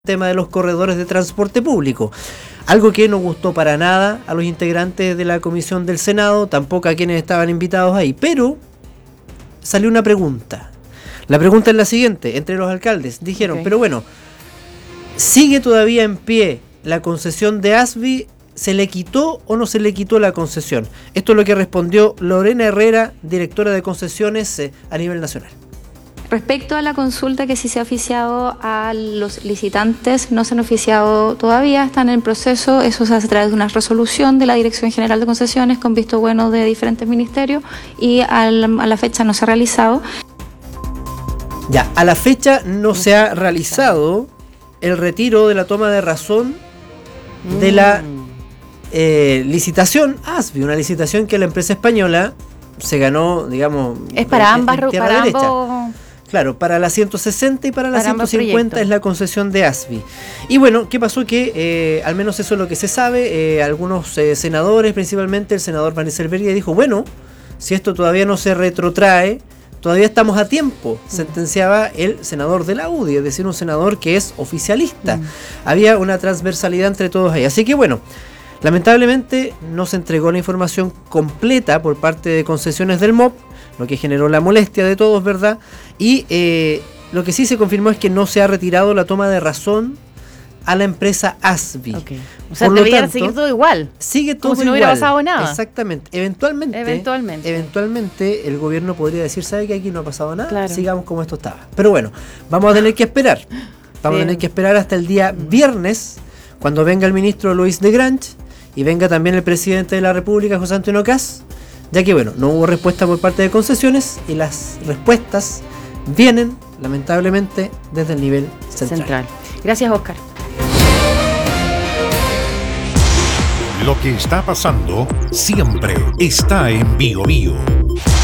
tema de los corredores de transporte público, algo que no gustó para nada a los integrantes de la comisión del Senado, tampoco a quienes estaban invitados ahí, pero salió una pregunta. La pregunta es la siguiente, entre los alcaldes dijeron, pero bueno, ¿sigue todavía en pie la concesión de ASVI? ¿Se le quitó o no se le quitó la concesión? Esto es lo que respondió Lorena Herrera, directora de concesiones a nivel nacional. Respecto a la consulta que sí se ha oficiado a los licitantes, no se han oficiado todavía, están en proceso, eso se hace a través de una resolución de la Dirección General de Concesiones con visto bueno de diferentes ministerios y a la fecha no se ha realizado. Ya, a la fecha no se ha realizado el retiro de la toma de razón de la licitación ASVI, una licitación que la empresa española se ganó, digamos... Es para ambas, para ambos... Claro, para la 160 y para la 150 es la concesión de ASVI. Y bueno, ¿qué pasó? Que al menos eso es lo que se sabe. Algunos senadores, principalmente el senador Van Rysselberghe, dijo, bueno, si esto todavía no se retrotrae, todavía estamos a tiempo, sentenciaba el senador de la UDI, es decir, un senador que es oficialista. Había una transversalidad entre todos ahí. Así que bueno, lamentablemente no se entregó la información completa por parte de Concesiones del MOP, lo que generó la molestia de todos, ¿verdad? Y lo que sí se confirmó es que no se ha retirado la toma de razón a la empresa ASVI. O sea, debería seguir todo igual. Sigue todo como si no hubiera pasado nada. Exactamente. Eventualmente el gobierno podría decir, ¿sabe que aquí no ha pasado nada? Claro. Sigamos como esto estaba. Pero bueno, vamos a tener que esperar. Vamos a tener que esperar hasta el día viernes, cuando venga el ministro Luis de Grange y venga también el presidente de la República, José Antonio Kast, ya que bueno, no hubo respuesta por parte de Concesiones y las respuestas vienen, lamentablemente, desde el nivel central. Gracias, Oscar. Lo que está pasando siempre está en Bio Bio.